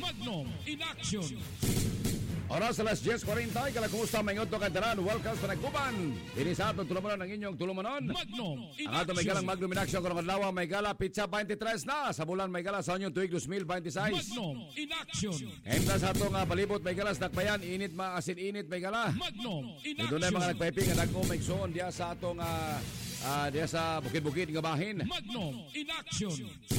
Magnum in action. Oras alas 10:40, kala kumusta mga ito kantaran, welcome sa Nagkuban. Dini sa atong tulumanon ng inyong tulumanon. Magnum in Ang atong may action. galang Magnum in action karong adlaw may gala pizza 23 na sa bulan may gala sa inyong tuig 2026. Magnum in action. Kaya sa atong palibot may gala sa Dakbayan, init maasin init may gala. Magnum in Ito na mga action. nagpiping nga dagko may igsoon diya sa atong diya sa bukid-bukid nga bahin. Magnum in action.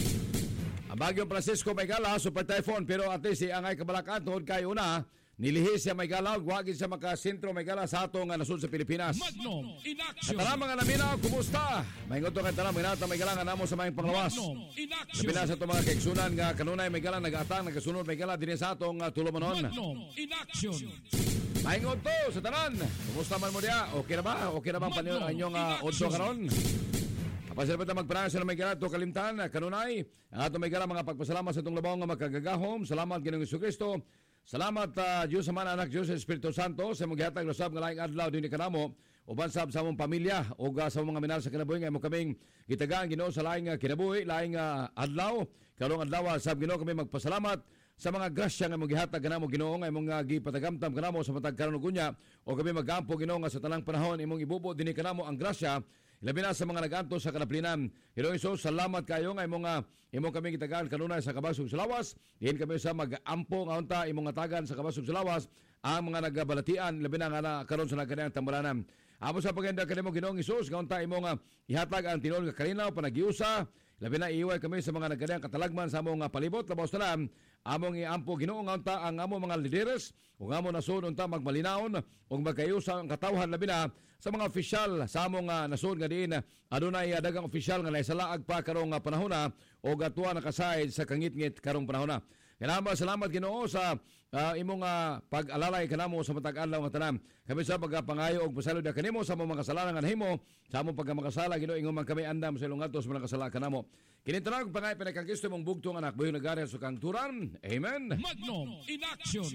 Ang Bagyong Francisco may gala super typhoon pero at least angay kabalakan tungod kay una nilihis siya may gala ug wagin siya makasentro may gala sa atong nasud sa Pilipinas. Magnum in action. Tara mga naminaw, kumusta? May ngoto kay tara minata may gala nga namo sa mayong panglawas. Magnum in action. Labi na sa itong mga kaigsunan nga kanunay may gala nag-atang nagasunod may gala din sa atong tulumanon. Magnum in action. May ngoto sa tanan. Kumusta man mo diya? Okay na ba? Okay na bang panyo ang inyong odso karon? Kapasalamat na magparang sa may gala to kalimtan kanunay. Ang atong may gala mga pagpasalamat sa itong labaw nga magkagagahom. Salamat Ginoong Jesucristo. Salamat Diyos sa Anak, Diyos sa Espiritu Santo sa mga gihatag lusab nga laing adlaw dinhi kanamo uban sab sa among pamilya o sa mga minahal sa kinabuhi nga imo kaming gitagaan Ginoo sa laing kinabuhi, laing adlaw. Karong adlaw sab Ginoo kami magpasalamat sa mga grasya nga imong gihatag kanamo Ginoo nga imong gipatagamtam kanamo sa matag karon ug unya o kami magampo Ginoo nga sa tanang panahon imong ibubo dinhi kanamo ang grasya. Labi na sa mga naganto sa kanaplinan. Ginoong Hesus, salamat kayo nga imong kami gitagaan kanunay sa Kabasog sa Lawas. Dihin kami sa mag-ampo nga unta imong atagan sa Kabasog sa Lawas ang mga nagabalatian labi na nga karon sa nagkadayang tambalanan. Amo sa paganda kanimo Ginoong Hesus nga unta imong ihatag ang tinuod nga kalinaw panagiusa. Labi na iiway kami sa mga nagkadayang katalagman sa among palibot labaw sa among iampo Ginoo nga unta ang among mga lideres ug among nasud unta magmalinaon ug magkayusa ang katawhan labi na sa mga opisyal sa among nasud nga diin adunay daghang opisyal nga naisalaag pa karong panahon o gatuwa nakasayad sa kangit-ngit karong panahon. Kanama salamat Ginoo sa imong pag-alalay kanamo sa matag adlaw nga tanan. Kami sa pagpangayo og pasalud kanimo sa among mga kasalanan nga nahimo sa among pagkamakasala Ginoo ingon man kami andam sa ilong adto sa mga kasalanan kanamo. Kini tanang pangay pinakangkisto mong bugtong anak buhi nagari sa kang turan. Amen. Magnum in action.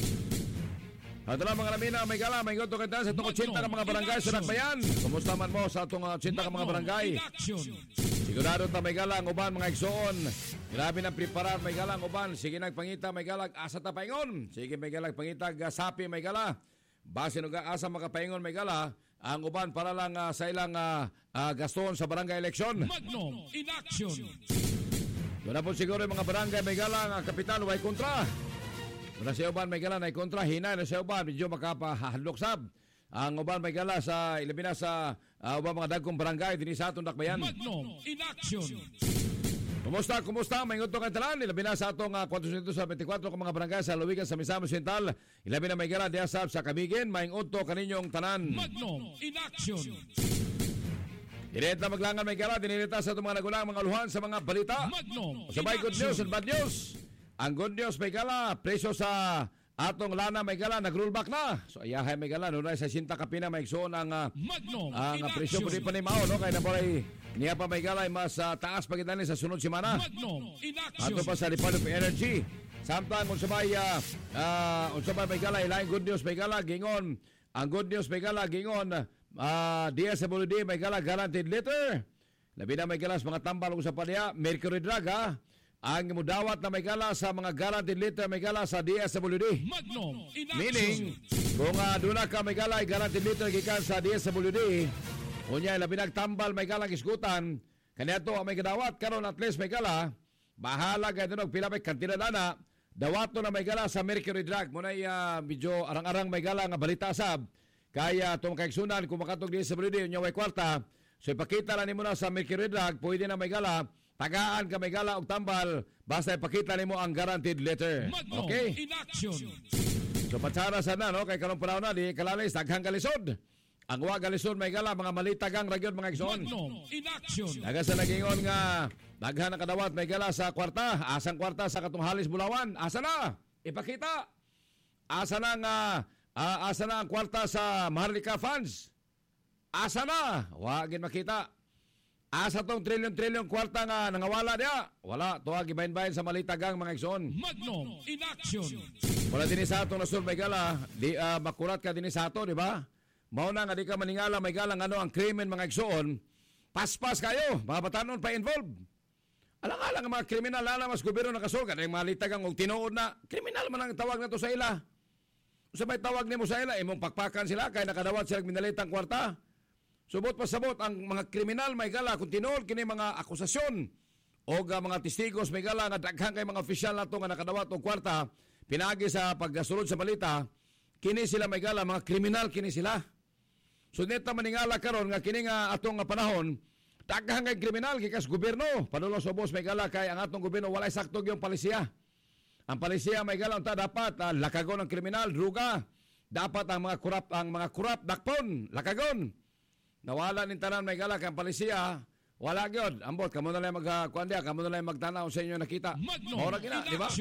Adala mga lamina, may gala, may goto kita sa itong 80 ka mga barangay sa Dakbayan. Kumusta man mo sa itong 80 ka mga barangay? In action. Sigurado ta may gala ang uban mga igsoon. Grabe na preparar may gala ang uban. Sige nagpangita may galag asa ta paingon. Sige may galag pangita sapi may gala. Base no asa makapaingon may gala ang uban para lang sa ilang gaston sa barangay eleksyon. Magnum in action. Doon na po siguro yung mga barangay may gala ang kapitan way kontra. Muna sa uban may gala na kontra, hinay na sa uban, medyo makapahaluksab. Ang uban may gala sa ilabi na sa uban mga dagkong barangay, din sa atong Dakbayan. Magnum in action. Kumusta? May ngutong kantalan, ilabi na sa atong 424 ka mga barangay sa Luwigan sa Misamis Central. Ilabi na may gala diya sa Kabigin, may ngutong kaninyong tanan. Magnum in action. Dinita maglangan may gala, dinita sa itong mga nagulang mga luhan sa mga balita. Magnum Sabay in good news action. and bad news. Ang good news may gala, presyo sa atong lana may gala, nag-rollback na. So ayahay may gala, nunay sa sinta kapina may igsoon ang Magnum ang in presyo action. po di pa ni Mao, no? Kaya na po ay niya pa may gala, mas taas pagkitani sa sunod simana. Magnum in action. Ato pa sa Department of Energy. Samtang unsabay may gala, ilaing good news may gala, gingon. Ang good news may gala, gingon, DSWD may gala, guaranteed liter. Labi na may gala sa mga tambal sa padya, mercury drug ang mudawat na may gala sa mga guaranteed liter may gala sa DSWD. Magnum in action. Meaning, kung doon ka may gala, guaranteed liter gikan sa DSWD, unya labi nagtambal may gala isgutan, kanya to may gadawat, karon at least may gala, bahala kayo doon, pila may kantidad na, dawato na may gala sa mercury drug, muna medyo arang-arang may gala nga balita sab, kaya itong kaiksunan, kung makatog DSWD, unya may kwarta, so ipakita na ni mo na sa mercury drug, pwede na may gala, tagaan ka may gala og tambal basta ipakita nimo ang guaranteed letter. Magnum Okay? in action. So patsara sana no kay karong panahon na di kalalis daghang kalisod. Ang wa kalisod may gala mga malitagang ragyod mga igsoon. Magnum in action. Daga sa nagingon nga daghan ang kadawat may gala sa kwarta, asang kwarta sa katong Halis Bulawan. Asa na? Ipakita. Asa na ang kwarta sa Maharlika Funds? Asa na? Wa gid makita. Asa tong trilyon-trilyon kwarta nga nangawala dia? Wala, tuwa gibahin-bahin sa malitagang mga igsoon. Magnum in action. Wala din sa atong nasud may gala, di makurat ka din sa ato, di ba? Mao na nga di ka maningala may gala ano ang krimen mga igsoon. Paspas kayo, mga batanon pa involved. Alang-alang ang mga kriminal, mas gobyerno nakasulgan, yung malitagang og tinuod na, kriminal man ang tawag na to sa ila. Sa may tawag nimo sa ila, imong pakpakan sila, kaya nakadawat sila minalitang kwarta. Subot pa sabot, ang mga kriminal, may gala, kung tinuod, kini mga akusasyon, o mga testigos, may gala, nga daghang kay mga opisyal na to, nga nakadawat og kwarta, pinagi sa pagsulod sa balita, kini sila may gala, mga kriminal, kini sila. So neta maningala karon nga kini nga atong nga panahon, daghang kay kriminal gikas gobyerno. Panulo sa boss may gala kay ang atong gobyerno walay sakto yung palisiya. Ang palisiya may gala unta dapat lakagon ang kriminal, druga. Dapat ang mga korap dakpon, lakagon. Nawala nin tanan may gala kay ang palisiya wala gyud. Ambot kamo na lang magkuan dia, kamo na lang magtanaw sa inyo nakita. Ora gina, di ba?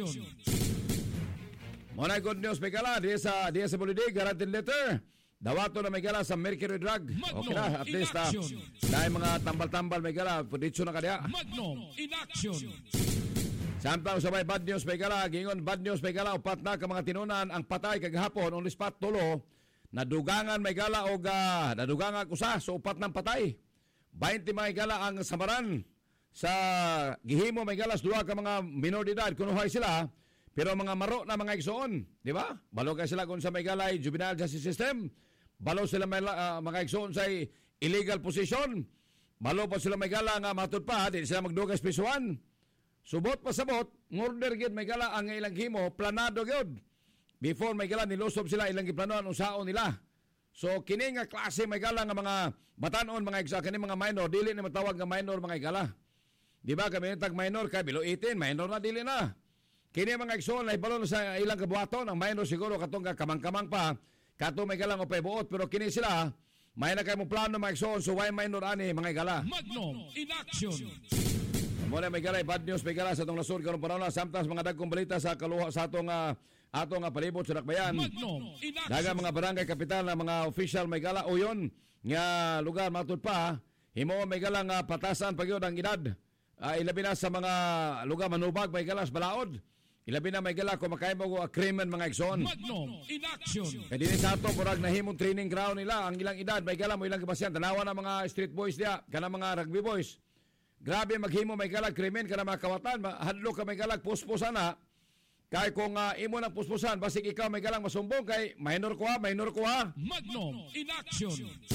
Muna good news may gala diya sa Bulidig, guaranteed letter. Dawato na may gala sa Mercury Drug. Okay na, at least dahil mga tambal-tambal may gala, puditso na kanya. Magnum in action. Samtang sabay bad news may gala, gingon bad news may gala, upat na ka mga tinunan ang patay kagahapon, on the spot tulo, nadugangan may gala o nadugangan kusa, so upat ng patay. 20 may gala ang samaran sa gihimo may galas, duwa ka mga minor de edad, kunuhay sila, pero mga maro na mga igsoon, di ba? Balo kay sila kung sa may galay, juvenile justice system, balo sila may, mga igsoon sa illegal position, balo pa sila may gala nga matod pa, di sila magdugas pisuan. Subot pa sabot, ngorder gid may gala ang ilang himo, planado gyud. Before may gala nilusob sila ilang giplanuan unsaon nila. So kini nga klase may gala nga mga batanon mga igsoon, kini mga minor, dili na matawag nga minor mga gala. Di ba kami tag minor kay below 18, minor na dili na. Kini mga igsoon ay balon sa ilang kabuhaton, ang minor siguro katong kamang-kamang pa, kato may galang o paibuot, pero kini sila, may na kayo mo plano mga igsoon, so why minor ani mga gala? Magnum in action. Muna may gala, bad news may gala sa itong nasod, karong panahon na, samtang mga dagkong balita sa kaluha sa atong palibot sa Dakbayan. Magnum in action. Daga mga barangay kapital na mga official may gala, o yun, nga lugar matod pa, himo may gala nga patasan pag yun ang edad. Ilabi na sa mga lugar manubag may galas balaod. Ilabi na may gala kung makain mo krimen mga igsoon. Magnum in action. Kaya din sa ato, murag nahimong training ground nila. Ang ilang edad, may gala mo ilang kabasyan. Tanawa na mga street boys diya, kana mga rugby boys. Grabe maghimo may galag krimen, kana mga kawatan. Hadlo ka may galag, puspusan na. Kaya kung imo ng puspusan, basig ikaw may galang masumbong, kay minor ko ha. Magnum in action.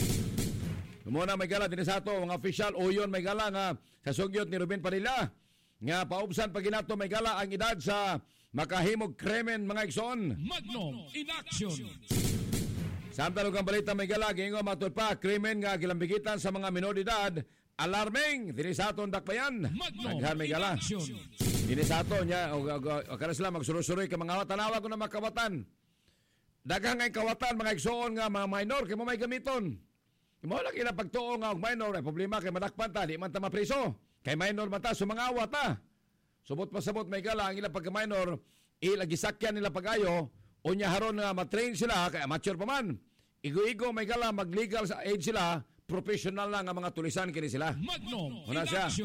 Muna may gala din sa ato, mga official, o yun may gala nga sa sugyot ni Ruben Padilla. Nga paubsan pag ginato may gala ang edad sa makahimog krimen mga igsoon. Magnum in action. Samtang ang balita may gala, gingo matod pa, krimen nga gilambigitan sa mga minor de edad, alarming, dini sa aton Dakbayan. Magnum Naghan may in gala. action. Dini sa ato niya, o kada sila magsurusuroy ka mga tanawa ko na makawatan. Daghang ngay kawatan mga igsoon nga mga minor, kay mo may gamiton. Imo lang ila pagtuo nga og minor, ay problema kay madakpan ta, di man ta mapriso. Kay minor man ta, sumangawa ta. Subot pa sabot may gala ang ilang pagka-minor, ilagisakyan nila pag-ayo, unya haron nga matrain sila, kaya mature pa man. Igo-igo may gala, mag-legal sa age sila, professional lang ang mga tulisan kini sila. Magnum Una in siya. action.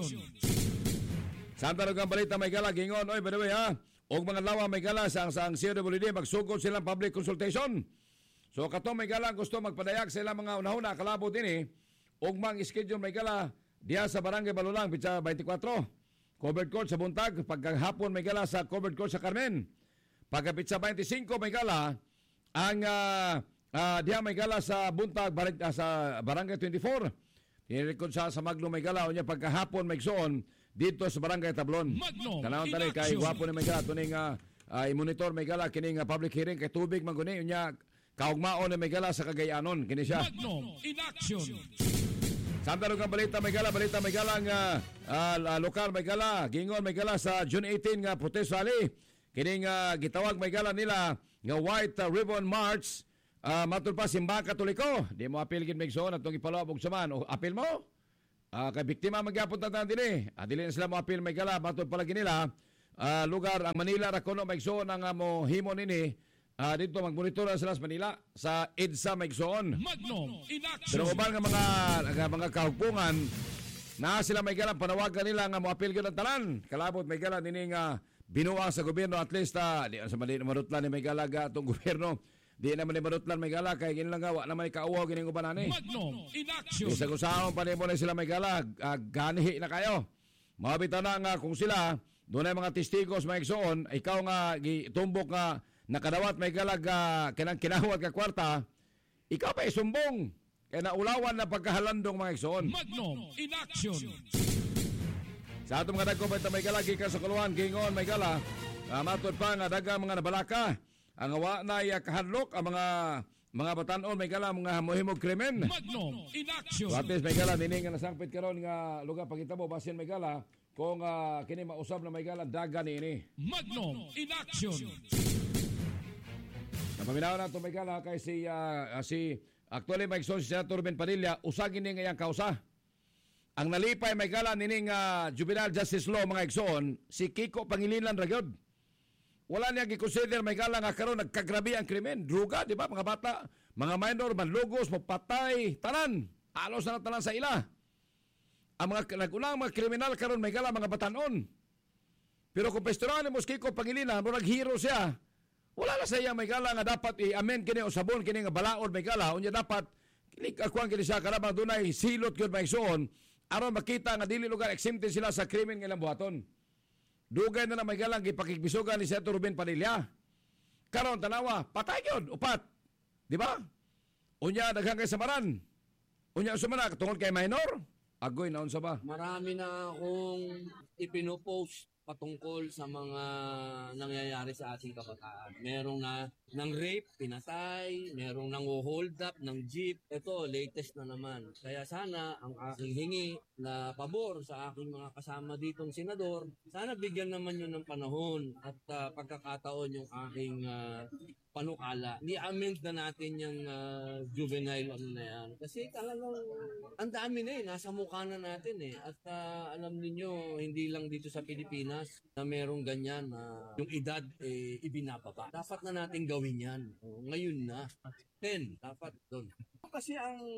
Santa ang balita may gala, gingon, oy, by the way ha, og mga lawa may gala sa ang CWD, magsugod silang public consultation. So kato may gala gusto magpadayag sa ilang mga unahuna kalabot din og mang schedule may gala diya sa Barangay Balulang pitsa 24. Covered court sa buntag, pagkahapon may gala sa covered court sa Carmen. Pagka pitsa 25 may gala ang diya may gala sa buntag sa Barangay 24. Nirecord sa Magno may gala unya pagkahapon may igsoon dito sa Barangay Tablon. Magnum Kanawon in tani kay action. gwapo ni may gala tuning i-monitor may gala kining public hearing kay tubig maguni unya kaugmaon ni may gala sa Cagayanon kini siya. Magnum in action. Samtang ang balita may gala nga lokal may gala, gingon may gala sa June 18 nga protest rally. Kini nga gitawag may gala nila nga White Ribbon March. Matul pa simbang Katoliko. Di mo apil gid megson atong ipalawag og saman. O apil mo? Kay biktima magyapon ta dinhi. Dili na sila mo apil may gala matul pa lagi nila. Lugar ang Manila ra kuno megson ang mo himo nini. Dito magmonitor sila sa Manila sa EDSA Maigsoon. Magnum in Pero action. uban nga mga kahugpungan na sila may galang panawagan nila nga moapil gyud ang tanan. Kalabot may galang nini nga binuang sa gobyerno at least di sa mali marutlan ni may galaga atong gobyerno. Di naman ni marutlan may gala kay gin lang nga wa na may kauwaw gining uban ani. Magnum in action. Isa ko sa pa nimo na sila may galag ganihi na kayo. Mabita na nga kung sila, doon ay mga testigos mga igsoon, ikaw nga gitumbok nga nakadawat may galag kinang kinawat ka kwarta, ikaw pa isumbong. Kaya naulawan na pagkahalandong mga igsoon. Magnum in action. Sa atong mga dagko may galag ika sa kuluhan, gingon may gala, matod pa nga daga mga nabalaka, ang awa na kahadlok ang mga batanon may gala mga hamuhimog krimen. Magnum in action. Watis may gala nini nga nasangpit karon nga lugar pagitabo basin may gala kung kini mausab na may gala daga niini. Magnum in action. Napaminaw na ito may gala kay si actually may si Senator Ben Padilla usagin ni ngayang kausa. Ang nalipay may gala nining juvenile justice law mga igsoon si Kiko Pangilinan ragyod. Wala niya gikonsider may gala nga karon nagkagrabe ang krimen, druga, di ba? Mga bata, mga minor, manlugos, mapatay, tanan. Halos na tanan sa ila. Ang mga nagunang mga kriminal karon may gala mga batanon. Pero kung pesturahan ni Kiko Pangilinan, murag hero siya. Wala na sa iya may gala nga dapat i-amend kini o sabon kini nga balaod may gala. Unya dapat akuan kini siya karabang dunay silot gyud may igsoon aron makita nga dili lugar exempted sila sa krimen nga ilang buhaton. Dugay na may galang gipakigbisugan ni Senator Ruben Padilla. Karon tanawa, patay gyud upat. Di ba? Unya daghang kay samaran. Unya sumana tungod kay minor. Agoy naon sa ba? Marami na akong ipinopost patungkol sa mga nangyayari sa ating kabataan. Merong ng rape, pinatay, merong nang hold up ng jeep. Ito, latest na naman. Kaya sana ang aking hingi na pabor sa aking mga kasama ditong senador, sana bigyan naman yun ng panahon at pagkakataon yung aking panukala. Ni-amend na natin yung juvenile na yan. Kasi talagang ang dami na nasa mukha na natin At alam niyo hindi lang dito sa Pilipinas na merong ganyan na yung edad ibinababa. Dapat na natin gawin yan. Ngayon na. 10, dapat doon. Kasi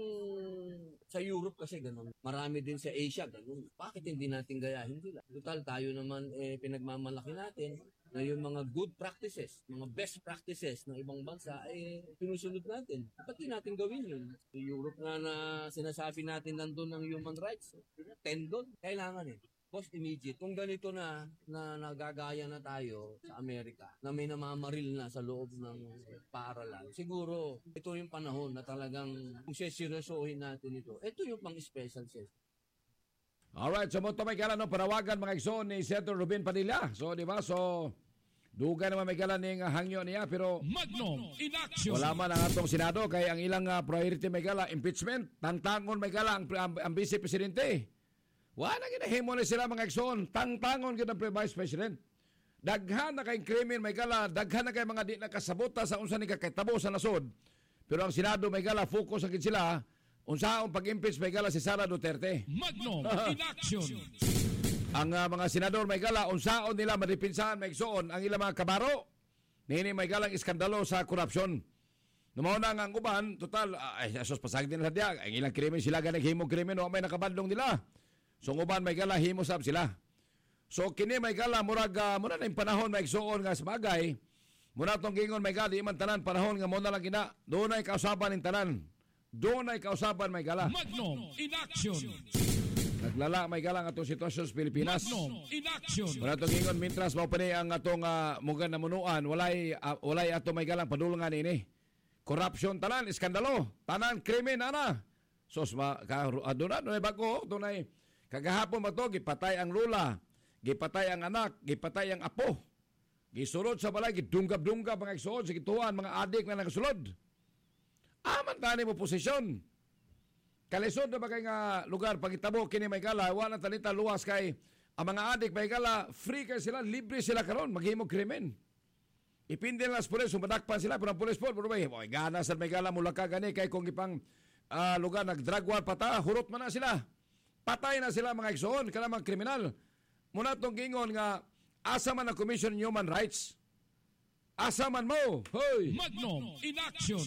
sa Europe kasi ganun. Marami din sa Asia ganun. Bakit hindi natin gayahin sila? Total tayo naman pinagmamalaki natin na yung mga good practices, mga best practices ng ibang bansa pinusunod natin. Ba't natin gawin yun? Sa Europe nga na sinasabi natin nandun ng human rights. 10 doon. Kailangan post immediate. Kung ganito na nagagaya na tayo sa Amerika, na may namamaril na sa loob ng paaralan, siguro ito yung panahon na talagang kung seryosohin natin ito. Ito yung pang-special session. Alright, so mo may gala no parawagan mga igsoon ni Senator Ruben Padilla. So di ba? So duga naman may gala ning hangyo niya pero Magnum in action. wala man ang atong Senado kay ang ilang priority may gala impeachment, tangtangon may gala ang Vice Presidente. Wala ginahimo na sila mga igsoon, tangtangon gyud ang Vice President. Daghan na kay krimen may gala, daghan na kay mga di nakasabota sa unsa ni kakitabo sa nasod. Pero ang Senado may gala focus agad sila unsaon pag-impeach may gala si Sara Duterte. Magnum in action. Ang mga senador may gala unsaon nila madipinsahan may igsoon ang ilang mga kabaro. Nini may galang iskandalo sa korupsyon. Numaw na ang uban, total asos pasag din sa diya, ang ilang krimen sila ganang himong krimen o may nakabadlong nila. So uban may gala himosab sila. So kini may gala murag muna na yung panahon may igsoon nga sabagay. Muna tong gingon may gala di man tanan panahon nga muna lang gina. Doon ay kausaban ng tanan. Doon ay kausaban may gala. Magnum in action. Naglala may gala nga itong sitwasyon sa Pilipinas. Magnum in action. Muna itong gingon mintras mao pa ni ang atong mugan na munuan walay ato may galang padulungan ini. Corruption tanan, iskandalo, tanan krimen ana. Sos doon ay bago doon ay kagahapon ba ito, gipatay ang lula, gipatay ang anak, gipatay ang apo. Gisulod sa balay, gidunggab-dunggab mga igsoon, sa gituan, mga adik na nagasulod. Aman tani mo posisyon. Kalisod na ba kay nga lugar, pagitabo, kini may gala, wala talita luwas kay ang mga adik may gala, free kay sila, libre sila karon maghimog krimen. Ipindin lang sa pulis, sumadakpan sila, pero ang pulis po, pero gana sa may gala, mula ka gani, kay kung ipang lugar, nag-drug war pata, hurot man na sila. Patay na sila mga igsoon, kana mga kriminal. Muna itong gingon nga, asa man ang Commission on Human Rights. Asa man mo. Hoy! Magnum in action.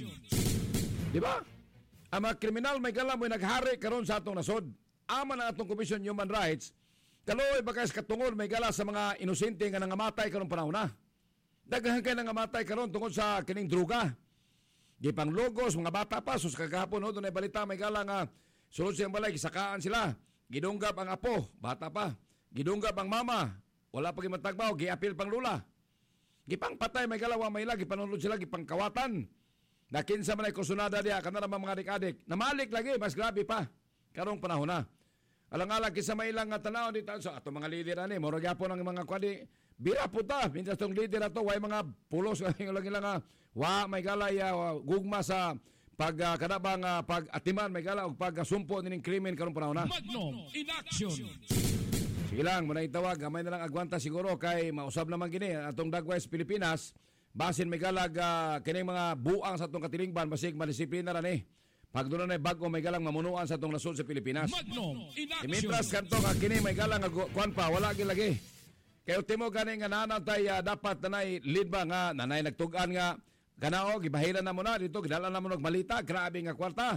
Di ba? Ang mga kriminal may gala mo naghari karon sa atong nasod. Ama na atong Commission on Human Rights. Kaloy baka sa katungod may gala sa mga inosente nga nangamatay karon panahon na. Daghan kay nangamatay karon tungod sa kining druga. Gipang logos, mga bata pa. Sus kagahapon, doon ay balita may gala nga sulod siyang balay, gisakaan sila. Gidunggab ang apo, bata pa. Gidunggap ang mama. Wala pa gimatagbaw, giapil pang lula. Gipang patay may galawa may lagi panunod sila gipang kawatan. Nakinsa man ay kusunada dia kana mga adik-adik. Namalik lagi mas grabe pa. Karong panahon na. Alang-alang kisa may ilang nga tanaw dito so ato mga leader ani moro gyapon ang mga kwadi bira puta mintas tong leader ato way mga pulos lang nga wa may galay gugma sa pag kanabang pag-atiman may gala og pag-sumpo ning krimen karong panahon na. Magnum in action. Sige lang, muna itawag. Gamay na lang agwanta siguro kay mausab naman gini. Atong Dagwest Pilipinas, basin may galag kining mga buang sa atong katilingban, basig madisiplina ran eh. Pag doon na bago may galang mamunuan sa atong nasod sa Pilipinas. Magnum in action. Imitras kanto nga kini may galang kuan pa, wala gilagi. Kay ultimo gani nga nanatay dapat nanay lead ba nga nanay nagtugan nga kanao gibahilan na mo na dito gidala na mo malita, grabe nga kwarta.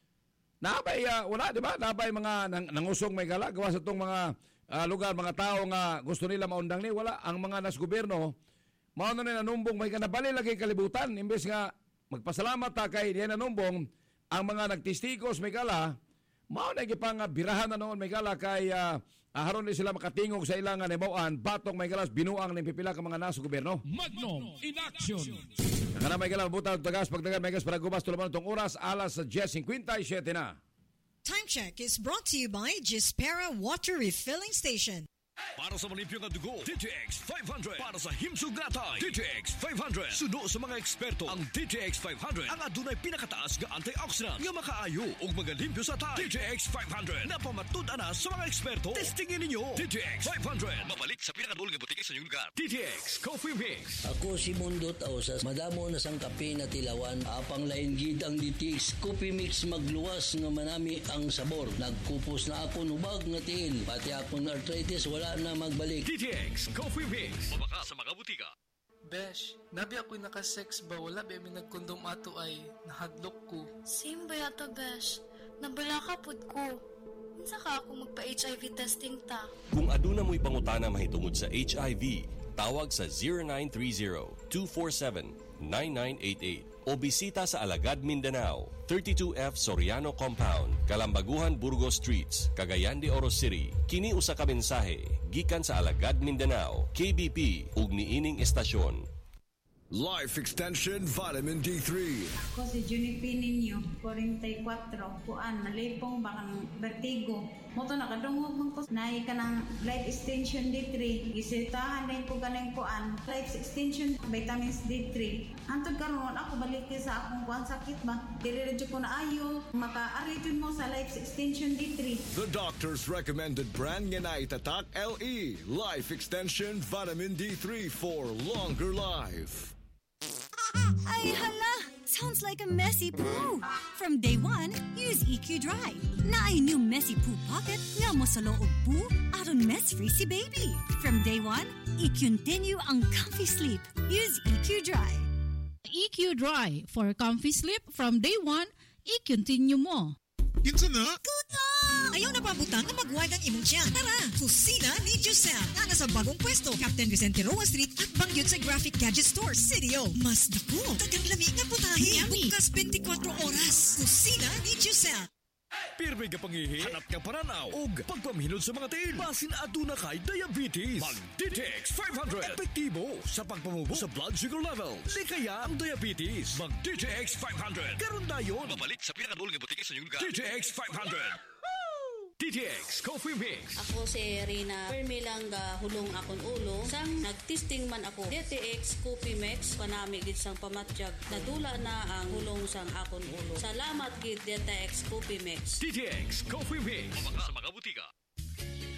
Nabay wala di ba? Nabay mga nangusog may gala gawa sa tong mga lugar, mga tao nga gusto nila maundang ni, wala. Ang mga nas gobyerno, mao na nanumbong may kanabali lagi kalibutan. Imbes nga magpasalamat ta kay diyan nanumbong, ang mga nagtistigos may gala, mao na gipang birahan na noon may gala kay haron ni sila makatingog sa ilang nibawaan, batong may galas binuang ng pipila ka mga nas gobyerno. Magnum in action. Kana may gala buta tagas pagdagan may gas para gubas tulaman tong oras alas 10:57 na. Time check is brought to you by Gispera Water Refilling Station. Para sa malimpyo nga dugo, DTX 500. Para sa himsog gatay, DTX 500. Sudo sa mga eksperto, ang DTX 500 ang adunay pinakataas nga antioxidant nga makaayo ug magalimpyo sa tay. DTX 500 na pamatud-an na sa mga eksperto. Testingin ninyo. DTX 500. Mabalik sa pinakadulong nga butike sa inyong lugar. DTX Coffee Mix. Ako si Mundo Tausas, madamo na sang kape na tilawan, apang lain gid ang DTX Coffee Mix magluwas nga manami ang sabor. Nagkupos na ako nubag nga tiil, pati akong arthritis wala na magbalik. DTX Coffee Mix. Mabaka sa mga butika. Besh, nabi ako'y nakasex ba? Wala ba may nagkondom ato ay nahadlok ko. Same ba yata, Besh? Nabala ka pod ko. Unsa ka ako magpa-HIV testing ta? Kung aduna mo'y pangutana mahitungod sa HIV, tawag sa 0930-247-9988 o bisita sa Alagad, Mindanao, 32F Soriano Compound, Kalambaguhan, Burgos Streets, Cagayan de Oro City. Kini usa ka mensahe gikan sa Alagad, Mindanao, KBP ug niining estasyon. Life Extension Vitamin D3. Ako si Juniper ninyo, 44, kuan, nalipong bakang vertigo. Moto nakadungog mong ko, naay ka ng Life Extension D3. Isitahan din ko ganang kuan, Life Extension Vitamins D3. Hantod karon ako balik sa akong kuan sakit ba? Diretso ko na ayo, maka-aritin mo sa Life Extension D3. The doctor's recommended brand nga na itatak LE. Life Extension Vitamin D3 for longer life. Ay, hala! Sounds like a messy poo. From day one, use EQ Dry. Na ay new messy poo pocket nga mo sa loob poo aron mess-free si baby. From day one, i-continue ang comfy sleep. Use EQ Dry. EQ Dry for comfy sleep from day one, i-continue mo. Kinsa na? Kuta! Ayaw na pabutang na magwag ang imong tiyan. Tara, Kusina ni Giselle. Na nasa bagong pwesto, Captain Vicente Roa Street at Bangyod sa Graphic Gadget Store, CDO. Mas dako, tagang lami nga putahe. Bukas 24 oras. Kusina ni Giselle. Pirmi ka pangihi, hanap ka paranaw, ug pagpamhinod sa mga tail. Basin aduna kay diabetes. Mag-DTX 500. Epektibo sa pagpamubo sa blood sugar level. Likaya ang diabetes. Mag-DTX 500. Karon dayon. Mabalik sa pinakadulong nga butike sa inyong lugar. DTX 500. DTX Coffee Mix. Ako si Rina Permilang hulong akong ulo. Sang nagtesting man ako DTX Coffee Mix panami gid sang pamatjag. Nadula na ang hulong sang akong ulo. Salamat gid DTX Coffee Mix. DTX Coffee Mix. Mabaka sa mga butika.